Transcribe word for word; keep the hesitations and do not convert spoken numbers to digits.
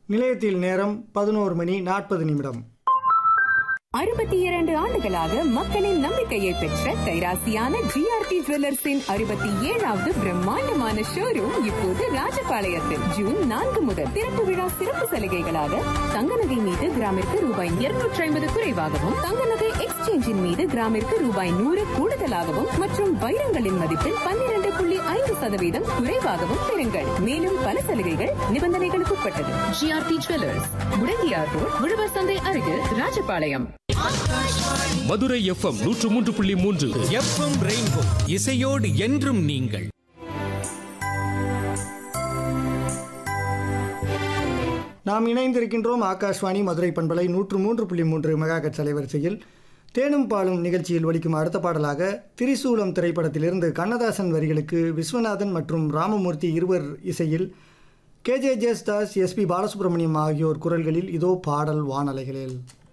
நிலையத்தில் நேரம் பதினோரு மணி நாற்பது நிமிடம். அறுபத்தி இரண்டு ஆண்டுகளாக மக்களின் நம்பிக்கையை பெற்ற கைராசியான ஜிஆர்டி ஜுவல்லர்ஸின் அறுபத்தி ஏழாவது பிரம்மாண்டமான ஷோரூம் இப்போது ராஜபாளையத்தில் ஜூன் நான்கு முதல் திறப்பு விழா சிறப்பு சலுகைகளாக தங்க நகை மீது கிராமிற்கு ரூபாய் இருநூற்றி ஐம்பது குறைவாகவும், தங்க நகை எக்ஸ்சேஞ்சின் மீது கிராமிற்கு ரூபாய் நூறு கூடுதலாகவும் மற்றும் வைரங்களின் மதிப்பில் பன்னிரண்டு புள்ளி ஐந்து சதவீதம் குறைவாகவும் பெறுங்கள். மேலும் பல சலுகைகள் நிபந்தனைகளுக்கு உட்பட்டது. ஜிஆர்டி ஜுவல்லர்ஸ், முடங்கியார் ரோட், உழவர் சந்தை அருகில், ராஜபாளையம். மதுரை எஃப்எம் நூற்று மூன்று புள்ளி மூன்று எஃப்எம் ரெயின்போ, இசையோடு என்றும் நீங்கள். நாம் இணைந்திருக்கின்றோம் ஆகாஷ்வாணி மதுரை பண்பலை நூற்று மூன்று புள்ளி மூன்று மெகாஹெர்ட்ஸ் அலைவரிசையில். தேனும் பாலும் நிகழ்ச்சியில் ஒலிக்கும் அடுத்த பாடலாக திரிசூலம் திரைப்படத்திலிருந்து கண்ணதாசன் வரிகளுக்கு விஸ்வநாதன் மற்றும் ராமமூர்த்தி இருவர் இசையில் K J Yesudas, S B Balasubramaniam ஆகியோர் குரல்களில் இதோ பாடல் வானலைகளில்.